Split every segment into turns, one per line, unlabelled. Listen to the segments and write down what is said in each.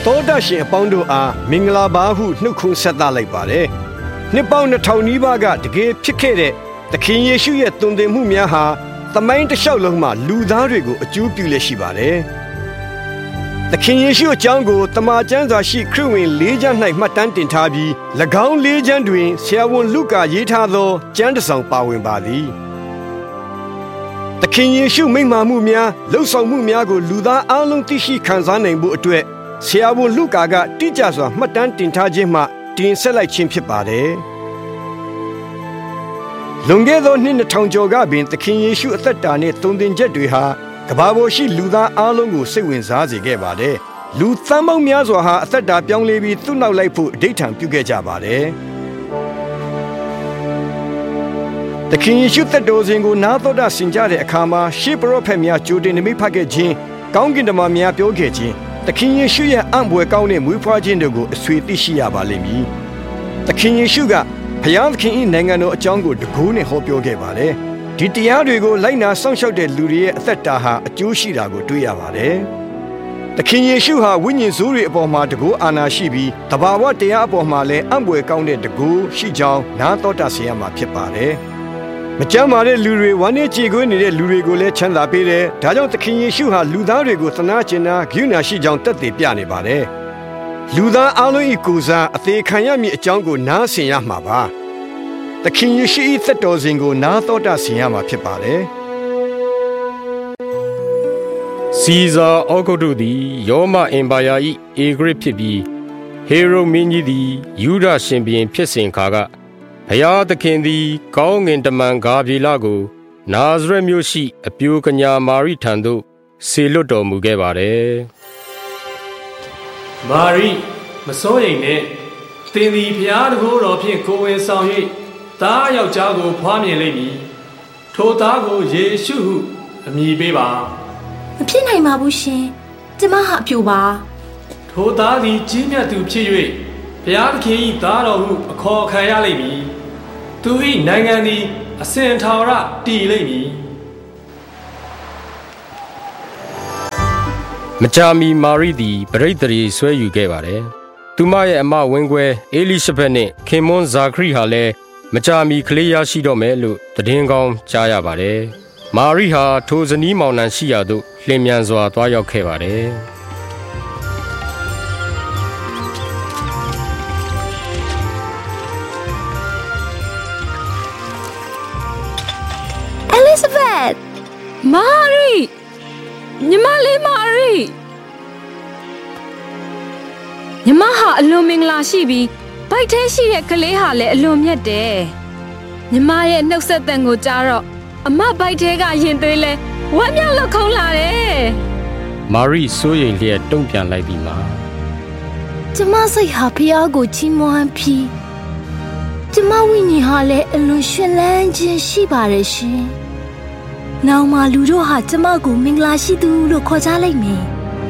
သောတရှင်အပေါင်းတို့အားမင်္ဂလာပါဟုနှုတ်ခွန်းဆက်သလိုက်ပါတယ်နှစ်ပေါင်း2000နီးပါးကတကယ်ဖြစ်ခဲ့တဲ့သခင်ယေရှုရဲ့သွန်သင်မှုများဟာသမိုင်းတစ်လျှောက်လုံးမှာလူသားတွေကိုအကျိုးပြုလက်ရှိပါတယ်သခင်ယေရှုအကြောင်းကိုတမန်ကျမ်းစာရှိခရစ်ဝင်၄ကျမ်း၌မှတ်တမ်းတင်ထားပြီး၎င်း၄ကျမ်းတွင်ဆရာဝန်လုကာရေးထားသောကျမ်းတစ်စောင်ပါဝင်ပါသည်သခင်ယေရှုမိန့်မာမှုများလှုပ်ဆောင်မှုများကိုလူသားအလုံးသိရှိခံစားနိုင်ဖို့အတွက်ဆရာဝန်လုကာကတိကျစွာမှတ်တမ်းတင်ထားခြင်းမှတင်ဆက်လိုက်ခြင်းဖြစ်ပါတယ်လွန်ခဲ့သောနှစ်2000ကျော်ကပင်သခင်ယေရှုအသက်တာနှင့်သွန်သင်ချက်တွေဟာကမ္ဘာပေါ်ရှိလူသားအလုံးကိုစိတ်ဝင်စားစေခဲ့ပါတယ်လူသန်းပေါင်းများစွာဟာအသက်တာပြောင်းလဲပြီးသူ့နောက်လိုက်ဖို့အဓိဋ္ဌာန်ပြုခဲ့ကြပါတယ်သခင်ယေရှုသက်တော်စဉ်ကိုနားတော်တာဆင်ကြတဲ့အခါမှာရှေးပရောဖက်များကြိုတင်နမိတ်ဖတ်ခဲ့ခြင်းကောင်းကင်တမန်များပြောခဲ့ခြင်းသခင်ယေရှုရဲ့အံ့ဘွယ်ကောင်းတဲ့မွေးဖွားခြင်းတို့ကိုအဆွေသိရှိရပါလိမ့်မည်သခင်ယေရှုကဘုရားသခင်၏နိုင်ငံတော်အကြောင်းကိုတကူးနဲ့ဟောပြောခဲ့ပါတယ်ဒီတရားတွေကိုလိုက်နာစောင့်ရှောက်တဲ့လူတွေရဲ့အသက်တာဟာအကျိုးရှိတာကိုတွေ့ရပါတယ်သခင်ယေရှုဟာဝိညာဉ်ဆိုးတွေအပေါ်မှာတကူအာဏာရှိပြီးတဘာဝတရားအပေါ်မှာလည်းအံ့ဘွယ်ကောင်းတဲ့တကူရှိကြောင်းနားတော်တာဆင်ရမှာဖြစ်ပါတယ်မကြမ်းမာတဲ့လူတွေဝမ်းနည်းကြေကွဲနေတဲ့လူတွေကိုလည်းချမ်းသာပေးတယ်ဒါကြောင့်သခင်ယေရှုဟာလူသားတွေကိုသနာကျင်နာဂရုဏာရှိကြောင်းတက်သေးပြနေပါတယ်လူသားအလုံးဤကိုယ်စားအသေးခံရမည့်အကြောင်းကိုနားဆင်ရမှာပါသခင်ယေရှု၏သက်တော်စဉ်ကိုနားတော်တာဆင်ရမှာဖြစ်ပါတယ်
စီဇာဩဂုတ်တုသည်ရောမအင်ပါယာ၏ဧဂရစ်ဖြစ်ပြီးဟေရုမင်းကြီးသည်ယူဒရှင်ဘုရင်ဖြစ်စဉ်ခါကဘုရားသခင်သည်ကောင်းငင်တမန်ဂါဗြေလကိုနာဇရက်မြို့ရှိအပြိုကညာမာရိထံသို့ဆေလွတ်တော်မူခဲ့ပါတယ်
မာရိမစိုးရိမ်နဲ့သင်သည်ဘုရားတကိုးတော်ဖြင့်ကိုယ်ဝင်ဆောင်၍သားယောက်ျားကိုဖွားမြင်လိမ့်မည်ထိုသားကိုယေရှုဟုအမည်ပေးပါ
မဖြစ်နိုင်ပါဘူးရှင်ကျမဟာအပြိုပါ
ထိုသားသည်ကြီးမြတ်သူဖြစ်၍ဘုရားသခင်၏သားတော်ဟုအခေါ်ခံရလိမ့်မည်သူ၏နိုင်ငံသည်အစဉ်ထာဝရတည်လိမ့်မည်
မကြာမီမာရိသည်ပရိသေရီဆွဲယူခဲ့ပါတယ်သူမရဲ့အမဝင်းခွဲအေလိရှဘက်နှင့်ခင်မွန်းဇာခရိဟာလည်းမကြာမီကလေးရရှိတော့မယ်လို့သတင်းကောင်းကြားရပါတယ်မာရိဟာထိုဇနီးမောင်နှံရှိရာသို့လျင်မြန်စွာသွားရောက်ခဲ့ပါတယ်
Elizabeth
မာရိညီမလေးမာရိညီမဟာအလွန်မင်္ဂလာရှိပြီးဗိုက်ထဲရှိတဲ့ကလေးဟာလည်းအလွန်မြတ်တယ်ညီမရဲ့နှုတ်ဆက်သံကိုကြားတော့အမဗိုက်ထဲကရင်သွေးလဲဝမ်းမြောက်လို့ခုန်လာတယ်
မာရိစိုးရိမ်လျက်တုံ့ပြန်လိုက်ပြီးမှ
ကျမစိတ်ဟာဖျားကိုချီးမွမ်းပြီးကျမဝိညာဉ်ဟာလည်းအလွန်ရှင်လန်းခြင်းရှိပါတယ်ရှင်နောက်မှလူတို့ဟာကျမကိုမင်္ဂလာရှိသူလို့ခေါ်ကြလိမ့်မယ်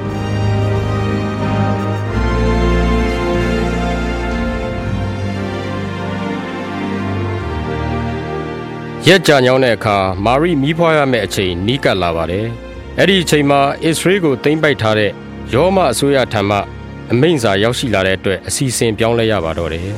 ရက်ကြာညောင်းတဲ့အခါမာရိမီးဖွားရမယ့်အချိန်နီးကပ်လာပါတယ်အဲ့ဒီအချိန်မှာအစ္စရေးကိုသိမ်းပိုက်ထားတဲ့ရောမအစိုးရထံမှအမိန့်စာရောက်ရှိလာတဲ့အတွက်အစီအစဉ်ပြောင်းလဲရပါတော့တယ်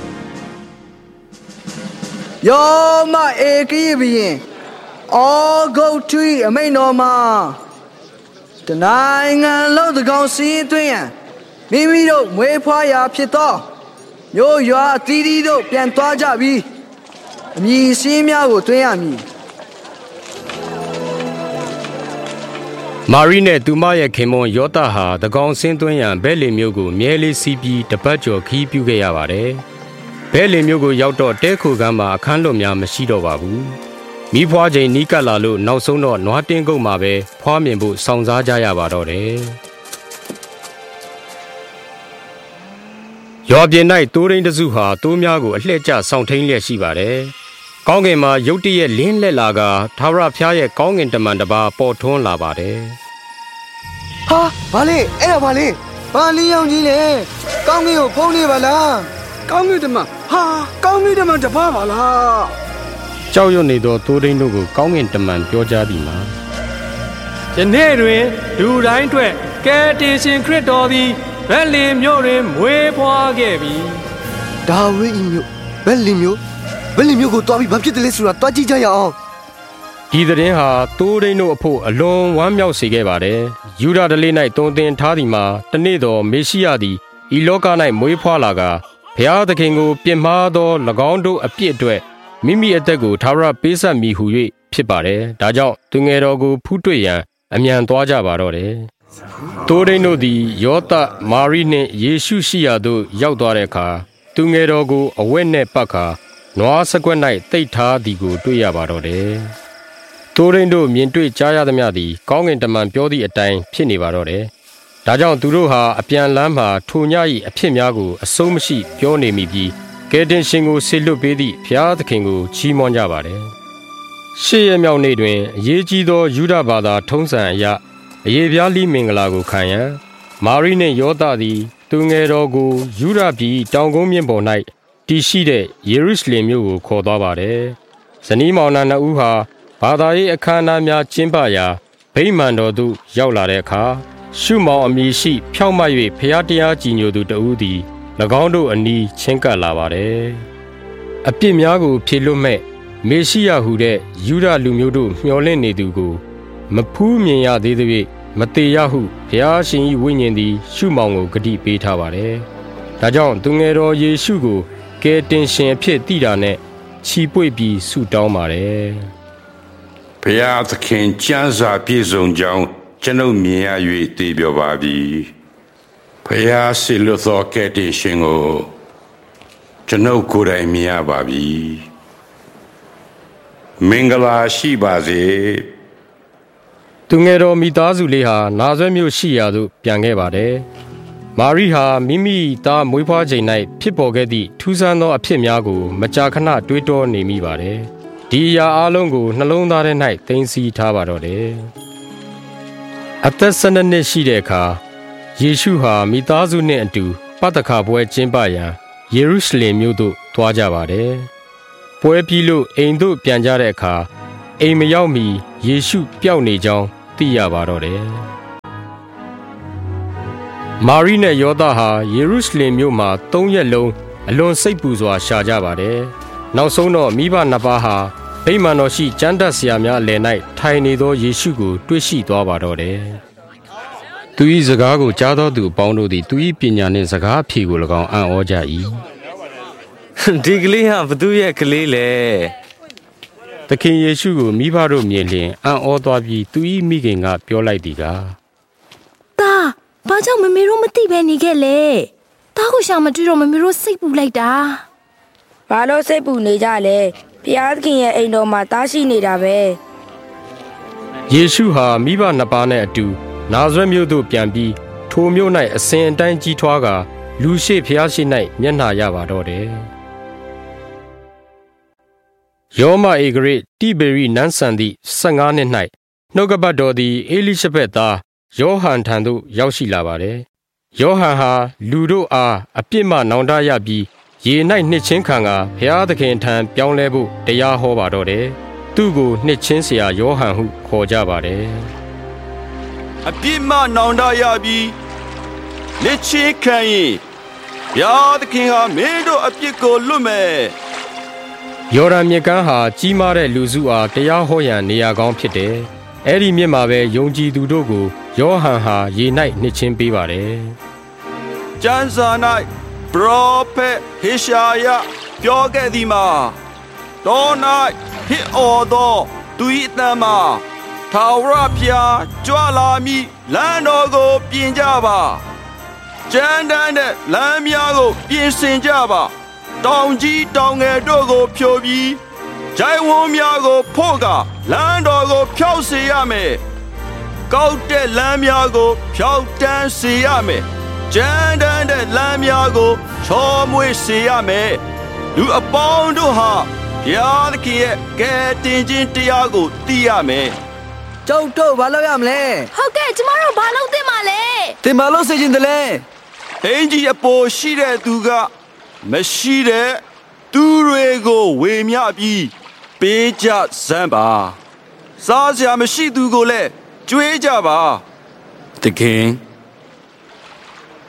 ယောမဧကီဘီရင်အောဂုတ်ထွေးအမိန်တော်မှာတနိုင်ငံလုံးသကောင်စီးသွင်းရန်မိမိတို့မွေးဖွားရာဖြစ်သောမျိုးရွာအသီးသီးတို့ပြန်သွားကြပြီးအမည်စင်းများကိုသွင်းရမည်
မာရိနဲ့သူမရဲ့ခင်မွန်းယောသဟာသကောင်ဆင်းသွင်းရန်ဘဲလင်မြို့ကိုမြဲလေးစီးပြီးတပတ်ကျော်ခီးပြုခဲ့ရပါတယ်ဘဲလင်မြို့ကိုရောက်တော့တဲခိုကမ်းမှာအခန်းလွတ်များမရှိတော့ပါဘူးမိဖွားချိန်နီးကပ်လာလို့နောက်ဆုံးတော့နွားတင်းကုတ်မှာပဲဖွားမြင်ဖို့စောင့်စားကြရပါတော့တယ်ရွာပြင်၌တိုးရင်းတစုဟာတိုးများကိုအလှည့်ကျဆောင်ထိန်လျက်ရှိပါတယ်ကောင်းကင်မှာရုတ်တရက်လင်းလက်လာကထာဝရဘုရားရဲ့ကောင်းကင်တမန်တစ်ပါးပေါ်ထွန်းလာပါတယ်
ဟာဘာလဲအဲ့ဒါဘာလဲဘာလင်းရောင်ကြီးလဲကောင်းကင်ကိုဖုံးနေပါလားကောင်းကင်တမန်ဟာကောင်းကင်တမန်တစ်ပါးပါလား
ကြောက်ရွံ့နေသောတိုးရင်းတို့ကိုကောင်းကင်တမန်ပြောကြားသည်မှာ
ယနေ့တွင်လူတိုင်းအတွက်ကယ်တင်ရှင်ခရစ်တော်သည်ဗက်လင်မြို့တွင်မွေးဖွားခဲ့ပြီ
ဒါဝိဒ်မြို့ဘယ်လင်မြို့ကိုတွားပြီးဘာဖြစ်တယ်လဲဆိုတာတွားကြည့်ကြရအောင်
ဒီသတင်းဟာတိုးဒိန်းတို့အဖို့အလွန်ဝမ်းမြောက်စေခဲ့ပါတယ်ယူဒဓလေ၌တွင်တင်ထားသည်မှာတနေ့သောမေရှိယသည်ဤလောက၌မွေးဖွားလာကဘုရားသခင်ကိုပြစ်မှားသော၎င်းတို့အပြစ်အတွက်မိမိအသက်ကိုထာဝရပေးဆက်မည်ဟု၍ဖြစ်ပါတယ်ဒါကြောင့်သူငယ်တော်ကိုဖူးတွေ့ရန်အမြန်သွားကြပါတော့တယ်တိုးဒိန်းတို့သည်ယောသမာရိနှင့်ယေရှုရှိရာသို့ရောက်သွားတဲ့အခါသူငယ်တော်ကိုအဝတ်နှင့်ပတ်ခါနွားစကွက်၌တိတ်ထားသည်ကိုတွေ့ရပါတော့တယ်တိုးရင်းတို့မြင်တွေ့ကြားရသမျှသည်ကောင်းကင်တမန်ပြောသည့်အတိုင်းဖြစ်နေပါတော့တယ်။ဒါကြောင့်သူတို့ဟာအပြန်လမ်းမှာထိုည၏အဖြစ်များကိုအဆုံးမရှိပြောနေမိပြီးကယ်တင်ရှင်ကိုဆေလွတ်ပေးသည့်ဘုရားသခင်ကိုချီးမွမ်းကြပါတယ်။ရှေ့ရမြောက်နေ့တွင်အရေးကြီးသောယူဒဘာသာထုံးစံအရအယေပြားလိမင်္ဂလာကိုခံရန်မာရိနှင့်ယောသသည်သူငယ်တော်ကိုယူဒပြည်တောင်ကုန်းမြင့်ပေါ်၌တည်ရှိတဲ့ယေရုရှလင်မြို့ကိုခေါ်သွားပါတယ်။ဇနီးမောင်နှံနှစ်ဦးဟာဘာသာရေးအခမ်းအနားများကျင်းပရာဗိမာန်တော်သို့ရောက်လာတဲ့အခါရှုမောင်အမည်ရှိဖြောင့်မတ်၍ဖျားတရားကြည်ညိုသူတဦးသည်၎င်းတို့အနီးချင်းကပ်လာပါတယ်။အပြစ်များကိုဖြေလွတ်မဲ့မေရှိယဟုတဲ့ယူဒလူမျိုးတို့မျှော်လင့်နေသူကိုမဖူးမြင်ရသေးသဖြင့်မတေရဟုဘုရားရှင်၏ဝိညာဉ်သည်ရှုမောင်ကိုဂတိပေးထားပါတယ်။ဒါကြောင့်သူငယ်တော်ယေရှုကိုကယ်တင်ရှင်အဖြစ်သိတာနဲ့ချီပွေပြီးဆုတောင်းပါတယ်။
ဘုရားသခင်ကျမ်းစာပြည့်စုံကြောင်းကျွန်ုပ်မြင်ရ၍သိပြောပါပြီဘုရားဆီလွတ်သောကယ်တင်ရှင်ကိုကျွန်ုပ်ကိုယ်တိုင်မြင်ရပါပြီမင်္ဂလာရှိပါစေ
သူငယ်တော်မိသားစုလေးဟာနာဇရက်မြို့ရှိရာသို့ပြန်ခဲ့ပါတယ်မာရိဟာမိမိသားမွေးဖွားချိန်၌ဖြစ်ပေါ်ခဲ့သည့်ထူးဆန်းသောအဖြစ်များကိုမကြာခဏတွေးတောနေမိပါတယ်ဒီအရာအလုံးကိုနှလုံးသားထဲ၌သိမ်းဆည်းထားပါတော့တယ်။အသက်12နှစ်ရှိတဲ့အခါယေရှုဟာမိသားစုနှင့်အတူပသခါပွဲကျင်းပရန်ယေရုရှလင်မြို့သို့သွားကြပါတယ်။ပွဲပြီးလို့အိမ်သို့ပြန်ကြတဲ့အခါအိမ်မရောက်မီယေရှုပျောက်နေကြောင်းသိရပါတော့တယ်။မာရိနဲ့ယောသဟာယေရုရှလင်မြို့မှာ3ရက်လုံးအလွန်စိတ်ပူစွာရှာကြပါတယ်။နောက်ဆုံးတော့မိဘနှစ်ပါးဟာဗိမာန်တော်ရှိကျမ်းတတ်ဆရာများအလယ်၌ထိုင်နေသောယေရှုကိုတွေ့ရှိသွားပါတော့တယ်။သူ၏စကားကိုကြားသောသူအပေါင်းတို့သည်သူ၏ပညာနှင့်စကားအဖြေကို၎င်းအံ့ဩကြ၏
။ဒီကလေးဟာဘသူရဲ့ကလေးလဲ
။သခင်ယေရှုကိုမိဘတို့မြင်လျင်အံ့ဩသွားပြီးသူ၏မိခင်ကပြောလိုက်သည်ကား
။တာဘာကြောင့်မမေတို့မသိပဲနေခဲ့လဲ။တာကိုရှာမတွေ့တော့မမေတို့စိတ်ပူလိုက်တာ
။ဘာလို့စိတ်ပူနေကြလဲ။ဘုရားသခင်ရဲ့အိမ်တော်မှာတားရှိနေတာပဲ
ယေရှုဟာမိဘနှစ်ပါးနဲ့အတူနာဇရက်မြို့သို့ပြန်ပြီးထိုမြို့၌အစဉ်အတိုင်းကြီးထွားကာလူရှိဘုရားရှိ၌မျက်နှာရပါတော့တယ်ယောမဧကရစ်တိဘေရိနန်းဆန်သည့်15နှစ်၌နှုတ်ကပတ်တော်သည်အေလိရှဘက်သားယောဟန်ထံသို့ရောက်ရှိလာပါတယ်ယောဟန်ဟာလူတို့အားအပြစ်မှနောင်တရပြီးရေ၌နှစ်ချင်းခံကဘုရားသခင်ထံပြောင်းလဲဖို့တရားဟောပါတော့တယ်။သူ့ကိုနှစ်ချင်းဆရာယောဟန်ဟုခေါ်ကြပါတယ်
။အပြစ်မှနောင်တရပြီးနှစ်ချင်းခံရင်ဘုရားသခင်ဟာမင်းတို့အပြစ်ကိုလွတ်မယ်
။ယော်ဒန်မြစ်ကမ်းဟာကြီးမားတဲ့လူစုအားတရားဟောရန်နေရာကောင်းဖြစ်တယ်။အဲ့ဒီမြစ်မှာပဲယုံကြည်သူတို့ကိုယောဟန်ဟာရေ၌နှစ်ချင်းပေးပါတယ်
။ကျမ်းစာ၌ပရောဖက်ဟေရှာယပြောခဲ့သည်မှာတော၌ဟစ်အော်သောသူ၏အသံမှာထာဝရဘုရားကြွလာမည်လမ်းတော်ကိုပြင်ကြပါကြမ်းတမ်းတဲ့လမ်းများကိုပြင်ဆင်ကြပါတောင်ကြီးတောင်ငယ်တို့ကိုဖြိုပြီးဂျိုင်းဝန်းများကိုဖို့ကလမ်းတော်ကိုဖြောက်စေရမယ်ကောက်တဲ့လမ်းများကိုဖြောက်တန်းစေရမယ်ကျမ်းတမ်းတဲ့လမ်းများကိုချောမွေ့စေရမယ်လူအပေါင်းတို့ဟာဘုရားသခင်ရဲ့ကယ်တင်ခြင်းတရားကိုသိရမယ်
ကျုပ်တို့ဘာလုပ်ရမလဲ
ဟုတ်ကဲ့ကျမတို့ဘာလုပ်သင့်ပါလဲ
သင်ဘာလုပ်စေချင်တယ်လဲ
အင်ကြီးအပေါ်ရှိတဲ့သူကမရှိတဲ့သူတွေကိုဝေမျှပြီးပေးကြစမ်းပါစားစရာမရှိသူကိုလည်းကြွေးကြပါ
သခင်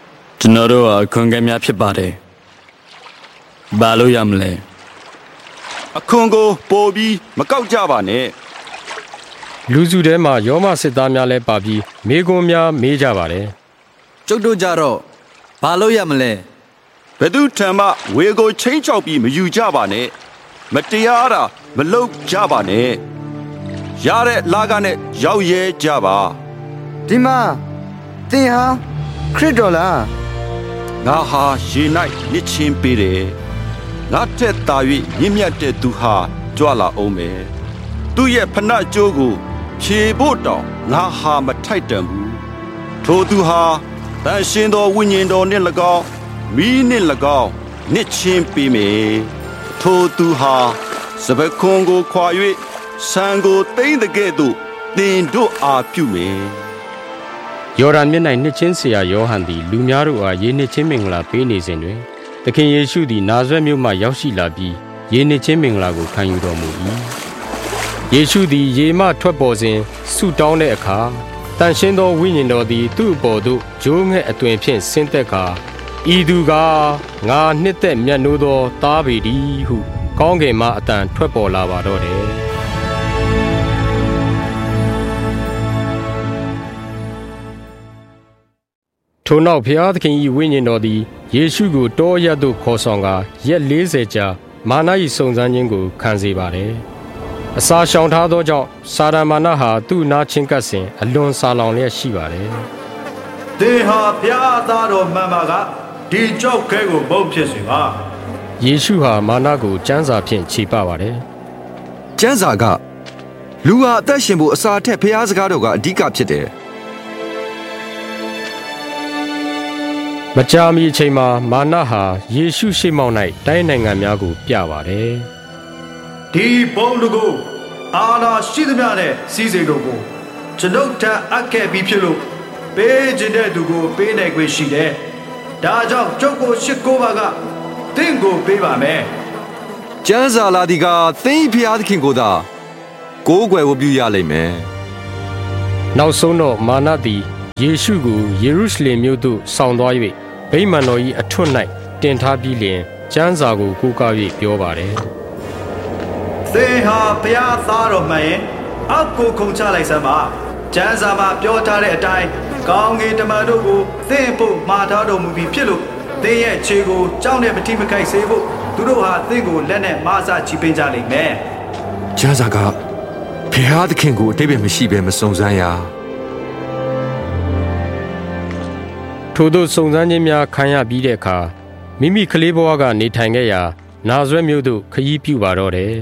ကျွန်တော်တို့အခွင့်အရေးများဖြစ်ပါတယ်ဘာလို့ရမလဲ
အခွန်ကိုပို့ပြီးမကောက်ကြပါနဲ့
လူစုထဲမှာယောမစစ်သားများလည်းပါပြီးမိကွန်းများမေးကြပါတယ်
ကျုပ်တို့ကြတော့ဘာလို့ရမလဲ
ဘယ်သူထံမှဝေကိုချင်းချောက်ပြီးမယူကြပါနဲ့မတရားတာမလုပ်ကြပါနဲ့ရတဲ့လာကနဲ့ရောက်ရဲကြပါ
ဒီမှာသင်ဟာခရစ်တော်လား
ငါဟာရေ၌ညစ်ချင်းပေးတယ်ငါထက်သာ၍မြင့်မြတ်တဲ့သူဟာကြွလာအောင်မယ်သူရဲ့ဖဏကျိုးကိုဖြေဖို့တောင်ငါဟာမထိုက်တန်ဘူးထိုသူဟာတန်ရှင်သောဝိညာဉ်တော်နှင့်၎င်းမိနှင့်၎င်းညစ်ချင်းပေးမယ်ထိုသူဟာစပခွန်ကိုခွာ၍ဆံကိုတိမ့်တဲ့ကဲ့သို့သင်တို့အားပြုမယ်
ယော်ဒန်မြစ်၌နှစ်ချင်းဆရာယောဟန်သည်လူများတို့အားယေနှစ်ချင်းမင်္ဂလာပေးနေစဉ်တွင်သခင်ယေရှုသည်နာဇရက်မြို့မှရောက်ရှိလာပြီးယေနှစ်ချင်းမင်္ဂလာကိုခံယူတော်မူ၏ယေရှုသည်ရေမှထွက်ပေါ်စဉ်ဆုတောင်းတဲ့အခါတန်ရှင်းသောဝိညာဉ်တော်သည်သူ့အပေါ်သို့ဂျိုးငှက်အသွင်ဖြင့်ဆင်းသက်ကာဤသူကငါနှစ်သက်မြတ်နိုးသောသားပေတည်းဟုကောင်းကင်မှအတန်ထွက်ပေါ်လာပါတော့တယ်ထို့နောက်ဘုရားသခင်၏ဝိညာဉ်တော်သည်ယေရှုကိုတောရပ်သို့ခေါ်ဆောင်ကာရက်40ကြာမာန၏စုံစမ်းခြင်းကိုခံစေပါတယ်။အစာရှောင်ထားသောကြောင့်စာရမာနဟာသူ့နာချင်းကပ်စဉ်အလွန်စာလောင်လျက်ရှိပါတယ်
။သင်ဟာဘုရားသားတော်မှန်ပါကဒီကြောက်ခဲကိုမုတ်ဖြစ်စေပါ
။ယေရှုဟာမာနကိုကျမ်းစာဖြင့်ခြေပပါတယ်
။ကျမ်းစာကလူဟာအသက်ရှင်ဖို့အစာထက်ဘုရားစကားတော်ကအဓိကဖြစ်တယ်။
မကြာမီအချိန်မှာမာနဟာယေရှုရှေ့မှောက်၌တိုင်းနိုင်ငံများကိုပြပါတယ်
။ဒီဘုံတို့ကိုအာနာရှိသမျှနဲ့စီးစိမ်တို့ကိုကျွန်ုပ်ထံအပ်ခဲ့ပြီးဖြစ်လို့ပေးခြင်းတဲ့သူကိုပေးနိုင်ခွင့်ရှိတယ်။ဒါကြောင့်ကျုပ်ကိုရှစ်ကိုးပါကသင်ကိုပေးပါမယ်
။ကျမ်းစာလာဒီကသင်ဖျားသခင်ကိုသာကိုးကွယ်ဝပြုရလိမ့်မယ်
။နောက်ဆုံးတော့မာနသည်ယေရှုကိုယေရုရှလင်မြို့သို့ဆောင်သွား၍ဗိမာန်တော်၏အထွတ်၌တင်ထားပြီးလျှင်ကျမ်းစာကိုကိုးကား၍ပြောပါတယ်
။သင်ဟာဘုရားသားတော်မှန်ရင်အောက်ကိုခုန်ချလိုက်စမ်းပါ။ကျမ်းစာမှာပြောထားတဲ့အတိုင်းကောင်းကင်တမန်တို့ကိုသင်ဖို့မှာထားတော်မူပြီးဖြစ်လို့သင်ရဲ့ခြေကိုကြောက်နဲ့မထိမခိုက်စေဖို့သူတို့ဟာသင်ကိုလက်နဲ့မဆချီပင်းကြလိမ့်မယ်
။ကျမ်းစာကဘုရားသခင်ကိုအတိတ်ပဲမရှိဘဲမစုံစမ်းရ
ထို့သောစုံစမ်းခြင်းများခံရပြီးတဲ့အခါမိမိကလေးဘဝကနေထိုင်ခဲ့ရာနာဇရက်မြို့သို့ခရီးပြုပါတော့တယ်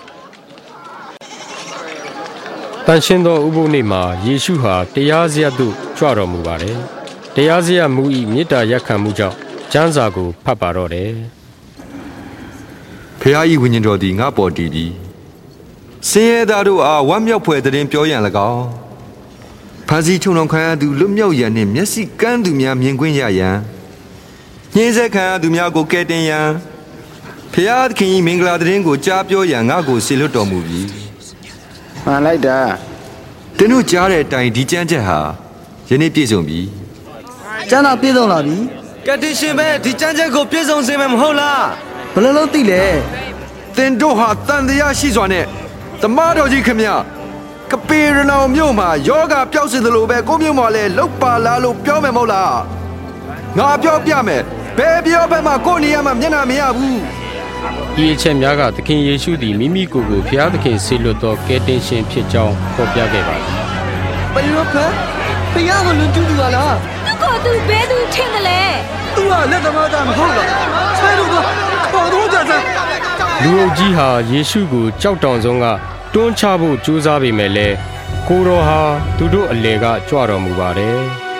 ။တန်ရှင်းသောဥပုသ်နေ့မှာယေရှုဟာတရားစရပ်သို့ကြွတော်မူပါတယ်။တရားစရပ်မူ၏မေတ္တာရပ်ခံမှုကြောင့်ကျမ်းစာကိုဖတ်ပါတော့တယ်
။ဖခင်၏ဝိညာဉ်တော်သည်ငါ့ပေါ်တည်ပြီးဆင်းရဲသားတို့အားဝမ်းမြောက်ဖွယ်သတင်းပြောရန်၎င်းဖန်စီချုံတော်ခံရသူလွတ်မြောက်ရန်နှင့်မျက်စိကန်းသူများမြင်ကွင်းရရန်ညှင်းဆဲခံရသူများကိုကယ်တင်ရန်ဖျားသခင်၏မင်္ဂလာသတင်းကိုကြားပြောရန်ငါ့ကိုစေလွှတ်တော်မူပြီ
မှန်လိုက်တာ
သင်တို့ကြားတဲ့အတိုင်းဒီကျမ်းချက်ဟာယနေ့ပြည့်စုံပြီ
ကျမ်းစာပြည့်စုံလာပြီ
ကတိရှင်ပဲဒီကျမ်းချက်ကိုပြည့်စုံစေမယ်မဟုတ်လား
ဘယ်လိုလုပ်သိလဲ
သင်တို့ဟာတန်တရားရှိစွာနဲ့သမားတော်ကြီးခမရကပေရနောင်မြို့မှာယောဂပျောက်စေသလိုပဲကိုမြို့မှာလည်းလောက်ပါလားလို့ပြောမယ်မဟုတ်လားငါပြောပြမယ်ဘယ်ပြောဘက်မှာကိုနေရမှာမျက်နှာမရဘူး
ဒီအချက်များကသခင်ယေရှုသည်မိမိကိုယ်ကိုဘုရားသခင်ဆေလွတ်သောကယ်တင်ရှင်ဖြစ်ကြောင်းဖော်ပြခဲ့ပါသည်
ဘယ်လိုဖက်ဘုရားကိုလွန်ကျူးသူလား
သူကသူဘယ်သူထင်တယ်လဲ
သူကလက်သမားသားမဟုတ်လားဆဲလို့ကခေါ်တော့ကြစမ်း
လူအုပ်ကြီးဟာယေရှုကိုကြောက်တောင်ဆုံးကတွန်းချဖို့ကြိုးစားပေမဲ့လည်းကိုတော်ဟာသူတို့အလေကကြွတော်မူပါတယ်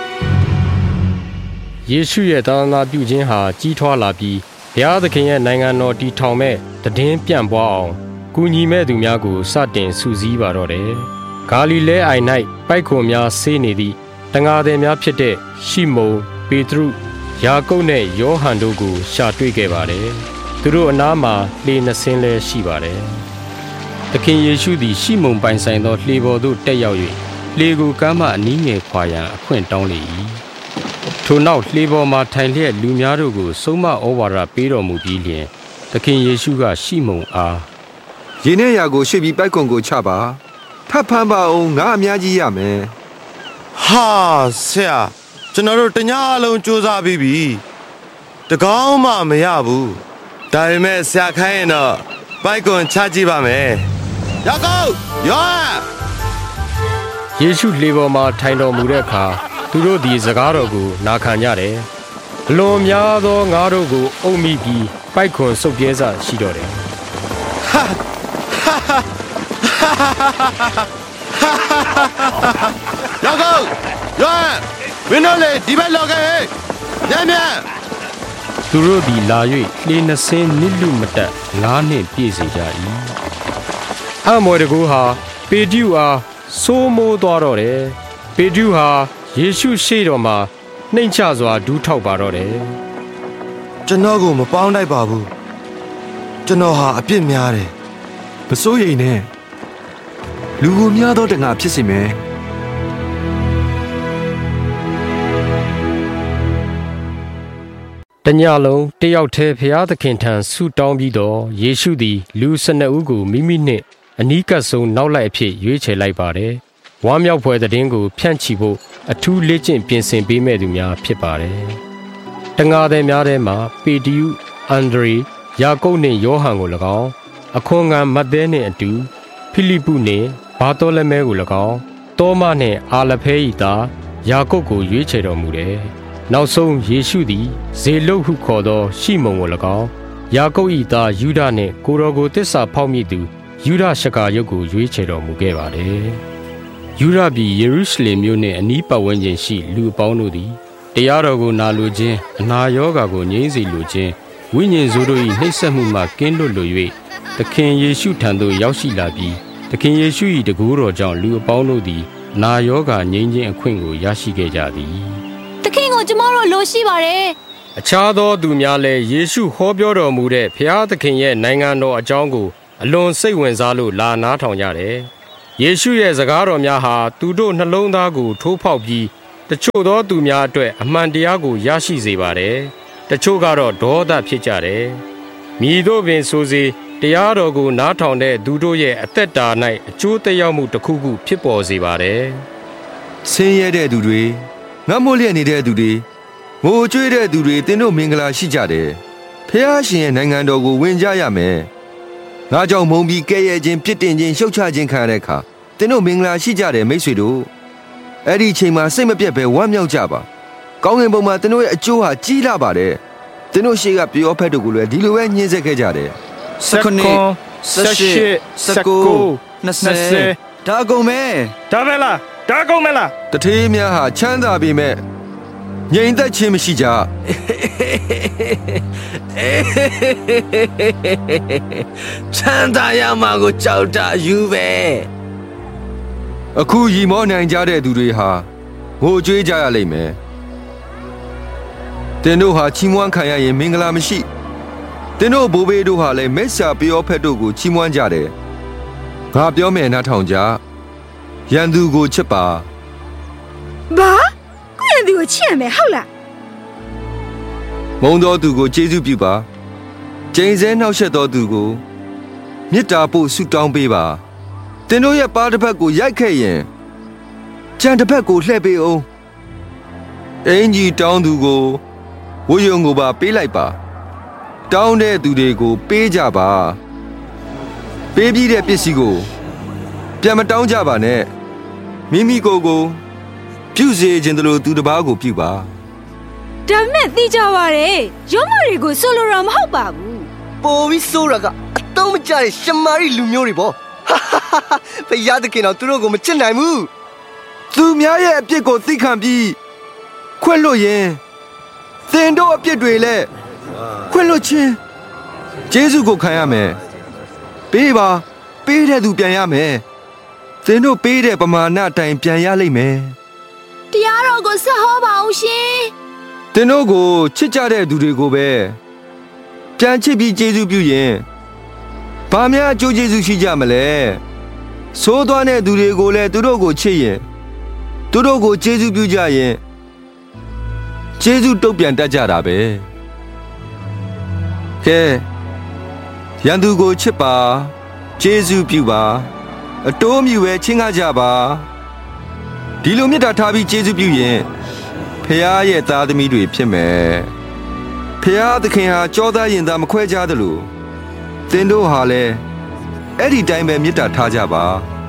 ယေရှုရဲ့သာသနာပြုခြင်းဟာကြီးထွားလာပြီးဘုရားသခင်ရဲ့နိုင်ငံတော်တည်ထောင်မဲ့တည်င်းပြန့်ပွားအောင်ကူညီမဲ့သူများကိုစတင်စုစည်းပါတော့တယ်ဂါလိလဲအိုင်၌ပိုက်ခွန်များဆေးနေသည့်တန်ဃာသည်များဖြစ်တဲ့ရှီမုန်ပေတရုယာကုပ်နဲ့ယောဟန်တို့ကိုရှာတွေ့ခဲ့ပါတယ်သူတို့အနားမှာလှေနှစ်စင်းလည်းရှိပါတယ်သခင်ယေရှုသည်ရှီမုန်ပိုင်ဆိုင်သောလှေပေါ်သို့တက်ရောက်၍လှေကိုကမ်းမှအနီးငယ်ခွာရန်အခွင့်တောင်းလေ၏ ထိုထိုနောက်လှေပေါ်မှာထိုင်လျက်လူများတို့ကိုဆုံးမဩဝါဒပေးတော်မူပြီးလျှင်သခင်ယေရှုကရှိမုန်အား
ရေနဲ့ရာကိုရွှေ့ပြီးပိုက်ကွန်ကိုချပါထပ်ဖမ်းပါအောင်ငါအများကြီးရမယ်
ဟာဆရာကျွန်တော်တို့တညအလုံးစူးစမ်းပြီးပြီတကောင်းမှမရဘူးဒါပေမဲ့ဆရာခိုင်းရင်တော့ပိုက်ကွန်ချကြည့်ပါမယ်ရောက်ကောရော
ယေရှုလှေပေါ်မှာထိုင်တော်မူတဲ့အခါသူတို့သည်စကားတော်ကိုနာခံကြတယ်အလွန်များသောငါတို့ကိုအုပ်မိပြီးပိုက်ခွန်ဆုပ်ပြဲစရှိတော့တယ်
ရောက်ကောရောဝင်းတို့လေဒီဘက်လောက်ကဟဲ့ညံ့ညံ့
သူတို့သည်လာ၍လှေနှစင်းနစ်လူမတက်9နှစ်ပြည့်စေကြ၏အမော်တကူဟာပေတရုအားစိုးမိုးသွားတော့တယ်ပေတရုဟာယေရှုရှေ့တော်မှာနှိမ်ချစွာဒူးထောက်ပါတော့တယ်
ကျွန်တော်ကိုမပေါင်းတိုက်ပါဘူးကျွန်တော်ဟာအပြစ်များတယ်
မစိုးရိမ်နဲ့လူကိုများသောတငါဖြစ်စေမယ်
တညလုံးတယောက်တည်းဖျားသခင်ထံဆုတောင်းပြီးတော့ယေရှုသည်လူ12ဦးကိုမိမိနှင့်အနီးကပ်ဆုံးနောက်လိုက်အဖြစ်ရွေးချယ်လိုက်ပါတယ်ဝမ်းမြောက်ဖွယ်သတင်းကိုဖြန့်ချီဖို့အထူးလေ့ကျင့်ပြင်ဆင်ပေးမဲ့သူများဖြစ်ပါတယ်တငါသည်များထဲမှာပေတရုအန်ဒရေယာကုပ်နှင့်ယောဟန်ကို၎င်းအခွန်ခံမဿဲနှင့်အတူဖိလိပုနှင့်ဘာသောလမဲကို၎င်းတောမနှင့်အာလဖဲ၏သားယာကုပ်ကိုရွေးချယ်တော်မူတယ်နောက်ဆုံးယေရှုသည်ဇေလုတ်ဟုခေါ်သောရှိမုန်ကို၎င်းယာကုပ်၏သားယူဒနှင့်ကိုတော်ကိုတစ္ဆာဖောက်မိသူယူဒရှကာရုတ်ကိုရွေးချယ်တော်မူခဲ့ပါတယ်ယူဒပြည်ယေရုရှလင်မြို့နှင့်အနီးပတ်ဝန်းကျင်ရှိလူအပေါင်းတို့သည်တရားတော်ကိုနာလိုခြင်းအနာရောဂါကိုငြိမ်းစေလိုခြင်းဝိညာဉ်ဆိုးတို့၏နှိပ်စက်မှုမှကင်းလွတ်လို၍သခင်ယေရှုထံသို့ရောက်ရှိလာပြီးသခင်ယေရှု၏တကူတော်ကြောင့်လူအပေါင်းတို့သည်နာရောဂါငြိမ်းခြင်းအခွင့်ကိုရရှိခဲ့ကြသည်
သခင်ကိုကျမတို့လိုရှိပါတယ်
အခြားသောသူများလည်းယေရှုဟောပြောတော်မူတဲ့ဖျားသခင်ရဲ့နိုင်ငံတော်အကြောင်းကိုအလွန်စိတ်ဝင်စားလို့လာနားထောင်ကြတယ်ယေရှုရဲ့စကားတော်များဟာသူတို့နှလုံးသားကိုထိုးဖောက်ပြီးတချို့သောသူများအတွက်အမှန်တရားကိုရရှိစေပါတယ်တချို့ကတော့ဒေါသဖြစ်ကြတယ်မည်သို့ပင်ဆိုစေတရားတော်ကိုနားထောင်တဲ့သူတို့ရဲ့အသက်တာ၌အကျိုးသက်ရောက်မှုတစ်ခုခုဖြစ်ပေါ်စေပါတယ်
ဆင်းရဲတဲ့သူတွေငတ်မို့လျက်နေတဲ့သူတွေငိုကြွေးတဲ့သူတွေသင်တို့မင်္ဂလာရှိကြတယ်ဖျားရှင်ရဲ့နိုင်ငံတော်ကိုဝင်ကြရမယ်ငါကြောင့်မုန်းပြီးကဲ့ရဲ့ခြင်းပြစ်တင်ခြင်းရှုတ်ချခြင်းခံရတဲ့အခါသင်တို့မင်္ဂလာရှိကြတယ်မိတ်ဆွေတို့အဲ့ဒီအချိန်မှာစိတ်မပြတ်ပဲဝမ်းမြောက်ကြပါကောင်းကင်ဘုံမှာသင်တို့ရဲ့အကျိုးဟာကြီးလာပါတယ်သင်တို့ရှေ့ကပျော်ဖက်တို့ကိုလည်းဒီလိုပဲညှင်းဆဲခဲ့ကြတယ်
19 20ဒါကုန်မယ်
ဒါပဲလားဒါကုန်မယ်လား
တထေးများဟာချမ်းသာပေမဲ့ငြိမ်သက်ခြင်းမရှိကြ
ချမ်းသာရမှာကိုကြောက်တာယူပဲ
အခုရီမောနိုင်ကြတဲ့သူတွေဟာငိုကြွေးကြရလိမ့်မယ်သင်တို့ဟာချီးမွမ်းခံရရင်မင်္ဂလာမရှိသင်တို့ဘိုးဘေးတို့ဟာလည်းမိစ္ဆာပျောဖက်တို့ကိုချီးမွမ်းကြတယ်ငါပြောမယ်နားထောင်ကြရန်သူကိုချစ်ပါ
ဘာကိုရန်သူကိုချစ်ရမယ်ဟုတ်လား
မုန်းသောသူကိုကျေးဇူးပြုပါကျိန်ဆဲနှောက်ယှက်သောသူကိုမေတ္တာပို့ဆုတောင်းပေးပါသင်တို့ရဲ့ပါးတစ်ဖက်ကိုရိုက်ခဲ့ရင်ကြံတစ်ဖက်ကိုလှည့်ပေးအောင်အင်ကြီးတောင်းသူကိုဝှယုံကိုပါပေးလိုက်ပါတောင်းတဲ့သူတွေကိုပေးကြပါပေးပြီးတဲ့ပစ္စည်းကိုပြန်မတောင်းကြပါနဲ့မိမိကိုယ်ကိုပြုစေခြင်းတို့သူတစ်ပါးကိုပြုပါ
ဒါမဲ့သိကြပါရဲ့ရောမတွေကိုဆိုလိုတာမဟုတ်ပါဘူး
ပိုပြီးဆိုးရကအတုံးမကျတဲ့ရှမာရိလူမျိုးတွေပေါ့ဘုရားသခင်တော်သူတို့ကိုမချစ်နိုင်ဘူး
သူများရဲ့အပြစ်ကိုသိခံပြီးခွင့်လွှတ်ရင်သင်တို့အပြစ်တွေလည်းခွင့်လွှတ်ခြင်းယေရှုကိုခံရမယ်ပေးပါပေးတဲ့သူပြန်ရမယ်သင်တို့ပေးတဲ့ပမာဏအတိုင်းပြန်ရလိမ့်မယ်
တရားတော်ကိုဆက်ဟောပါအောင်ရှင်
သင်တို့ကိုချစ်ကြတဲ့သူတွေကိုပဲပြန်ချစ်ပြီးယေရှုပြုရင်ဘာများအကျိုးကျေးဇူးရှိကြမလဲဆိုးသွားတဲ့သူတွေကိုလည်းသူတို့ကိုချစ်ရင်သူတို့ကိုကျေးဇူးပြုကြရင်ကျေးဇူးတုတ်ပြန်တတ်ကြတာပဲကဲရန်သူကိုချစ်ပါကျေးဇူးပြုပါအတိုးမြူပဲချင်းကားကြပါဒီလိုမေတ္တာထားပြီးကျေးဇူးပြုရင်ဖခင်ရဲ့သားသမီးတွေဖြစ်မယ်ဖခင်သခင်ဟာကြောသားရင်သားမခွဲခြားသလိုသင်တို့ဟာလည်းအဲ့ဒီတိုင်းပဲမေတ္တာထားကြပါ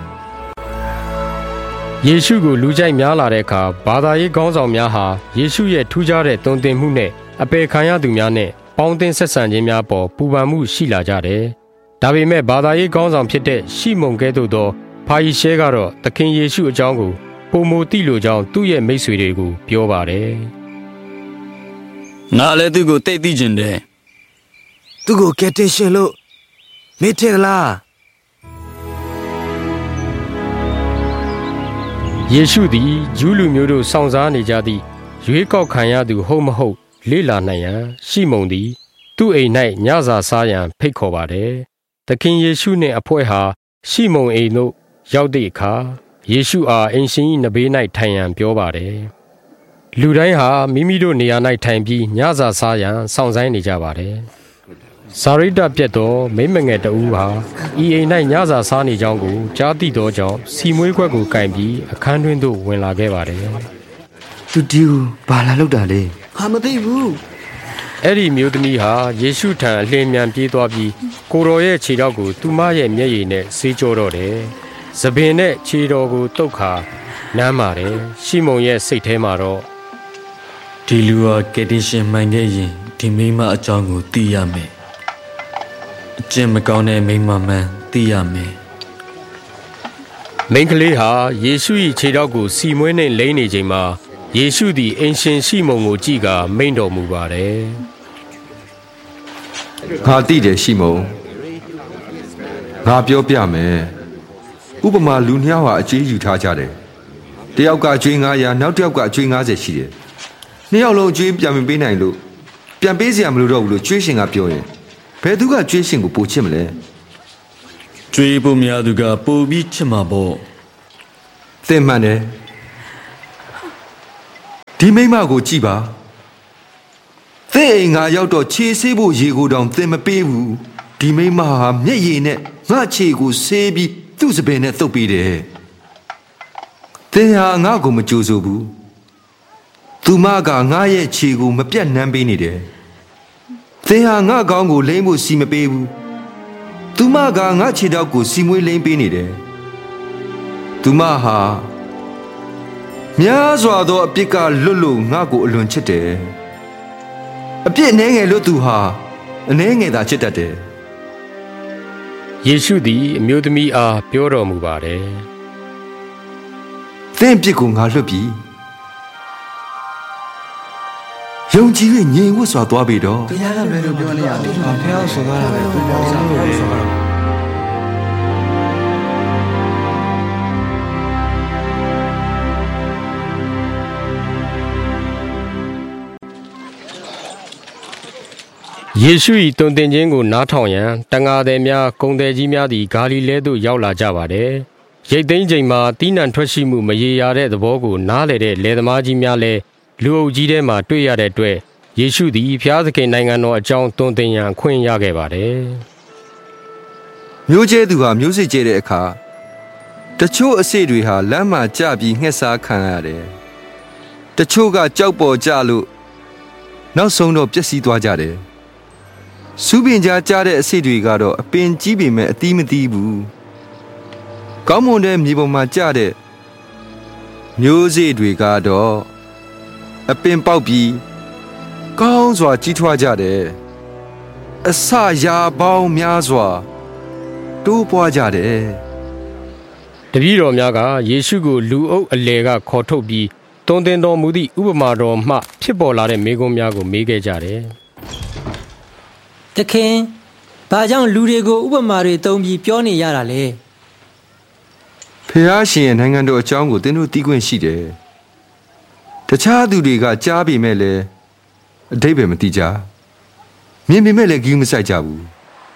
ယေရှုကိုလူကြိုက်များလာတဲ့အခါဘာသာရေးခေါင်းဆောင်များဟာယေရှုရဲ့ထူးခြားတဲ့တုံ့တင်မှုနဲ့အပေခံရသူများနဲ့ပေါင်းသင်းဆက်ဆံခြင်းများပေါ်ပူပန်မှုရှိလာကြတယ်။ဒါပေမဲ့ဘာသာရေးခေါင်းဆောင်ဖြစ်တဲ့ရှီမုန်ကဲ့သို့သောဖာရီရှဲကတော့သခင်ယေရှုအကြောင်းကိုပုံမူတိလိုကြောင်းသူ့ရဲ့မိတ်ဆွေတွေကိုပြောပါတယ်
ငါလည်းသူ့ကိုတိတ်သိကျင်တယ်
သူ့ကိုကယ်တင်ရှင်လို့မေ့တယ်လား
ယေရှုသည်ဂျူးလူမျိုးတို့စောင့်စားနေကြသည့်ရွေးကောက်ခံရသူဟုတ်မဟုတ်လေ့လာနိုင်ရန်ရှီမုန်သည်သူ့အိမ်၌ညစာစားရန်ဖိတ်ခေါ်ပါတယ်။သခင်ယေရှုနှင့်အဖွဲ့ဟာရှီမုန်အိမ်သို့ရောက်သည့်အခါယေရှုအားအိမ်ရှင်၏နဘေး၌ထိုင်ရန်ပြောပါတယ်။လူတိုင်းဟာမိမိတို့နေရာ၌ထိုင်ပြီးညစာစားရန်စောင့်ဆိုင်းနေကြပါတယ်။စာရိတ္တပြတ်သောမိမငယ်တဦးဟာဤအိမ်၌ညစာစားနေကြောင်းကိုကြားသိသောကြောင့်စီမွေးခွက်ကိုကင်ပြီးအခန်းတွင်းသို့ဝင်လာခဲ့ပါတယ်
။သူဒီကိုဘာလာလောက်တာလဲ။ဟာမသိဘူး
။အဲ့ဒီမျိုးသမီးဟာယေရှုထံအလင်းမြန်ပြေးသွားပြီးကိုတော်ရဲ့ခြေထောက်ကိုသူမရဲ့မျက်ရည်နဲ့ဆေးကြောတော့တယ်။သပင်နဲ့ခြေတော်ကိုတုတ်ခါနမ်းပါတယ်။ရှီမုန်ရဲ့စိတ်ထဲမှာတော့
ဒီလူဟာကယ်တင်ရှင်မှန်ခဲ့ရင်ဒီမိမအကြောင်းကိုသိရမယ်။အကျင့်မကောင်းတဲ့မိမမှန်သိရမယ်
မိန်းကလေးဟာယေရှု၏ခြေထောက်ကိုစီမွေးနှင့်လိမ့်နေချိန်မှာယေရှုသည်အင်ရှင်ရှီမုန်ကိုကြည့်ကာမိန့်တော်မူပါတယ်
ငါသိတယ်ရှီမုန်ငါပြောပြမယ်ဥပမာလူနှစ်ယောက်ဟာအကျွေးယူထားကြတယ်တယောက်ကအကျွေး900နောက်တစ်ယောက်ကအကျွေး90ရှိတယ်နှစ်ယောက်လုံးအကျွေးပြန်မပေးနိုင်လို့ပြန်ပေးစရာမလိုတော့ဘူးလို့ကျွေးရှင်ကပြောရင်ဘယ်သူကကျွေးရှင်ကိုပိုချစ်မလဲ
ကျွေးဖို့များသူကပိုပြီးချစ်မှာပေါ့
သင်မှန်တယ်ဒီမိမကိုကြည့်ပါသင်အိမ်ငါရောက်တော့ခြေဆေးဖို့ရေကိုတောင်သင်မပေးဘူးဒီမိမဟာမျက်ရည်နဲ့ငါခြေကိုဆေးပြီးသူ့စပယ်နဲ့သုတ်ပေးတယ်သင်ဟာငါ့ကိုမကြိုးဆိုဘူးသူမကငါရဲ့ခြေကိုမပြတ်နှမ်းပေးနေတယ်သင်ဟာငါကောင်းကိုလိမ့်ဖို့စီမပေးဘူးသူမကငါခြေထောက်ကိုစီမွေးလိမ့်ပေးနေတယ်သူမဟာများစွာသောအပြစ်ကလွတ်လို့ငါ့ကိုအလွန်ချစ်တယ်အပြစ်အနှဲငယ်လို့သူဟာအနှဲငယ်သာချစ်တတ်တယ်
ယေရှုသည်အမျိုးသမီးအားပြောတော်မူပါတယ်
သင်အပြစ်ကိုငါလွတ်ပြီယုံကြည်၍ငြိမ်ဝတ်စွာသွားပြီတော့
ဘုရားကလည်းပြောနေရတယ်ဘုရားဆိုသွားတာပဲဘုရားဆိုသွားတာ
ယေရှု၏တုံတင်ခြင်းကိုနားထောင်ရန်တန်ဃာသည်များဂုဏ်သည်ကြီးများသည်ဂါလိလဲသို့ရောက်လာကြပါတယ်။ရိတ်သိမ်းချိန်မှာတီးနှံထွက်ရှိမှုမရေရာတဲ့သဘောကိုနားလည်တဲ့လယ်သမားကြီးများလည်းလူအုပ်ကြီးထဲမှာတွေ့ရတဲ့အတွက်ယေရှုသည်ဖျားသခင်နိုင်ငံတော်အကြောင်းတုံတင်ရန်ခွင့်ရခဲ့ပါတယ်
။မျိုးကျဲသူဟာမျိုးစိကျဲတဲ့အခါတချို့အစေတွေဟာလမ်းမှာကျပြီးငှက်စားခံရတယ်။တချို့ကကြောက်ပေါ်ကျလို့နောက်ဆုံးတော့ပျက်စီးသွားကြတယ်။စူးပင်ကြားကြားတဲ့အစိတ်တွေကတော့အပင်ကြီးပေမဲ့အသီးမသီးဘူးကောင်းမွန်တဲ့မြေပေါ်မှာကျတဲ့မျိုးစေ့တွေကတော့အပင်ပေါက်ပြီးကောင်းစွာကြီးထွားကြတယ်အစရာပေါင်းများစွာတိုးပွားကြတယ်
တပည့်တော်များကယေရှုကိုလူအုပ်အလယ်ကခေါ်ထုတ်ပြီးတုံတင်တော်မူသည့်ဥပမာတော်မှဖြစ်ပေါ်လာတဲ့မေးခွန်းများကိုမေးခဲ့ကြတယ်
တခင်ဘာကြောင့်လူတွေကိုဥပမာတွေသုံးပြီးပြောနေရတာလဲ
ဖျားရှင်ရဲ့နိုင်ငံတော်အကြောင်းကိုသင်တို့သိခွင့်ရှိတယ်တခြားသူတွေကကြားပေမဲ့လည်းအဓိပ္ပာယ်မသိကြမြင်ပေမဲ့လည်းဂရုမစိုက်ကြဘူး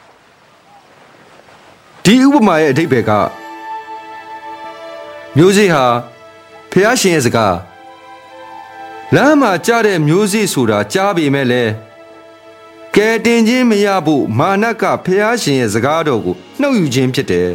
ဒီဥပမာရဲ့အဓိပ္ပာယ်ကမျိုးစေ့ဟာဖျားရှင်ရဲ့စကားလမ်းမှာကြားတဲ့မျိုးစေ့ဆိုတာကြားပေမဲ့လည်းကဲတင်ခြင်းမရဖို့မာနကဖျားရှင်ရဲ့စကားတော်ကိုနှုတ်ယူခြင်းဖြစ်တယ်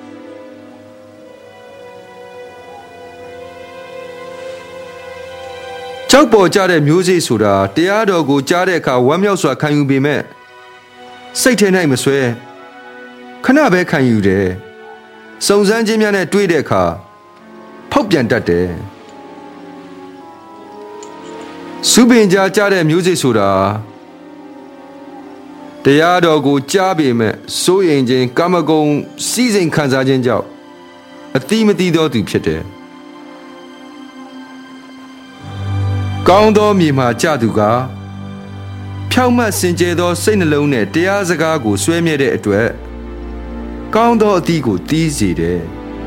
ကြောက်ပေါ်ကြတဲ့မျိုးစေ့ဆိုတာတရားတော်ကိုကြားတဲ့အခါဝမ်းမြောက်စွာခံယူပေမဲ့စိတ်ထဲ၌မဆွဲခဏပဲခံယူတယ်စုံစမ်းခြင်းများနဲ့တွေးတဲ့အခါဖောက်ပြန်တတ်တယ်စုပင်ကြားကြတဲ့မျိုးစေ့ဆိုတာတရားတော်ကိုကြားပေမဲ့စိုးရိမ်ခြင်းကာမဂုဏ်စီးစိမ်ခံစားခြင်းကြောင့်အတိမတိသောသူဖြစ်တယ်ကောင်းသောမြေမှာကြသူကဖြောင့်မတ်စင်ကြယ်သောစိတ်နှလုံးနဲ့တရားစကားကိုဆွဲမြဲတဲ့အတွက်ကောင်းသောအသီးကိုတီးစေတယ်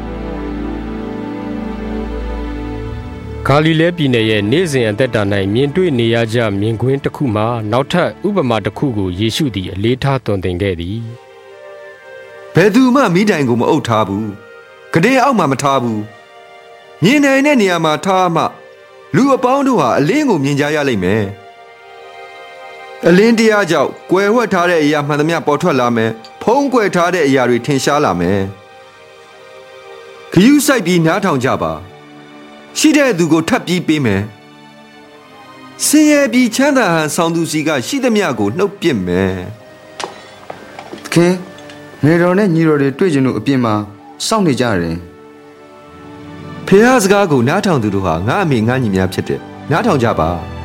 ဂါလိလဲပြည်နယ်ရဲ့နေ့စဉ်အသက်တာ၌မြင်တွေ့နေရကြမြင်ကွင်းတစ်ခုမှာနောက်ထပ်ဥပမာတစ်ခုကိုယေရှုသည်အလေးထားသွန်သင်ခဲ့သည်
ဘယ်သူမှမိတိုင်ကိုမအုပ်ထားဘူးကတဲ့အောက်မှာမထားဘူးမြင်နိုင်တဲ့နေရာမှာထားမှလူအပေါင်းတို့ဟာအလင်းကိုမြင်ကြရလိမ့်မယ်အလင်းတရားကြောင့်ကွယ်ဝှက်ထားတဲ့အရာမှန်သမျှပေါ်ထွက်လာမယ်ဖုံးကွယ်ထားတဲ့အရာတွေထင်ရှားလာမယ်ခရူးဆိုင်ပြီးနားထောင်ကြပါရှိတဲ့သူကိုထပ်ပြီးပေးမယ်ဆင်းရဲပြီးချမ်းသာဟန်ဆောင်သူစီကရှိသမျှကိုနှုတ်ပစ်မယ်
ခင်ငယ်တော်နဲ့ညီတော်တွေတွေ့ကြလို့အပြင်မှာစောင့်နေကြတယ်
ဖះစကားကိုနားထောင်သူတို့ဟာငါအမေငါညီများဖြစ်တယ်နားထောင်ကြပါ